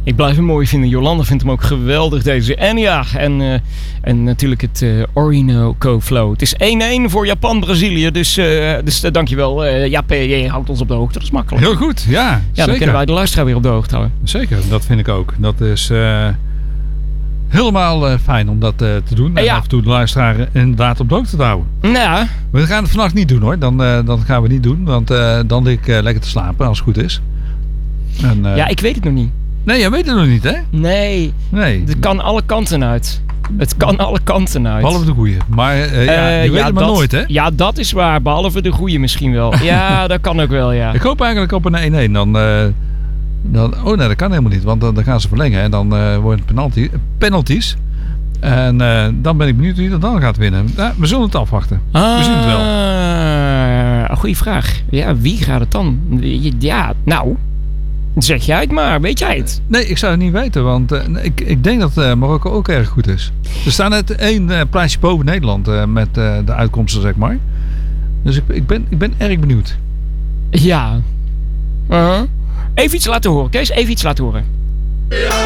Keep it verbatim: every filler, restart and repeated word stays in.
Ik blijf hem mooi vinden. Jolanda vindt hem ook geweldig, deze. En ja, en, uh, en natuurlijk het uh, Orinoco Flow. Het is één-één voor Japan-Brazilië. Dus, uh, dus uh, dankjewel. Uh, Jaap, je houdt ons op de hoogte. Dat is makkelijk. Heel goed, ja. Ja, zeker. dan kunnen wij de luisteraar weer op de hoogte houden. Zeker, dat vind ik ook. Dat is uh, helemaal uh, fijn om dat uh, te doen. En ja. af en toe de luisteraar inderdaad op de hoogte te houden. Nou. We gaan het vannacht niet doen hoor. Dan, uh, dan gaan we niet doen. Want uh, dan lig ik uh, lekker te slapen als het goed is. En, uh, ja, ik weet het nog niet. Nee, jij weet het nog niet, hè? Nee. Nee. Het kan alle kanten uit. Het kan alle kanten uit. Behalve de goeie. Maar uh, ja, uh, je weet ja, het maar dat, nooit, hè? Ja, dat is waar. Behalve de goeie misschien wel. Ja, dat kan ook wel, ja. Ik hoop eigenlijk op een één-één. Dan, uh, dan, oh nee, dat kan helemaal niet. Want dan, dan gaan ze verlengen. En dan uh, worden het penalty, penalties. En uh, dan ben ik benieuwd wie er dan gaat winnen. Ja, we zullen het afwachten. Ah, we zien het wel. Goeie vraag. Ja, wie gaat het dan? Ja, nou... Zeg jij het maar, weet jij het? Nee, ik zou het niet weten, want uh, ik, ik denk dat uh, Marokko ook erg goed is. Er staat net één uh, plaatsje boven Nederland uh, met uh, de uitkomsten, zeg maar. Dus ik, ik, ben, ik ben erg benieuwd. Ja. Uh-huh. Even iets laten horen, Kees. Even iets laten horen.